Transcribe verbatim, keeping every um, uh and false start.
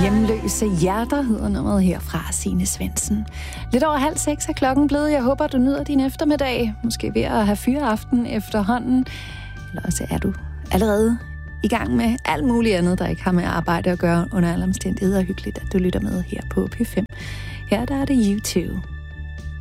Hjemløse hjerter hedder nummeret her fra Signe Svendsen. Lidt over halv seks er klokken blevet. Jeg håber, du nyder din eftermiddag. Måske ved at have fyreaften efterhånden. Eller også er du allerede i gang med alt muligt andet, der ikke har med arbejde at gøre under alle omstændigheder. Hyggeligt, at du lytter med her på P fem. Her der er det YouTube.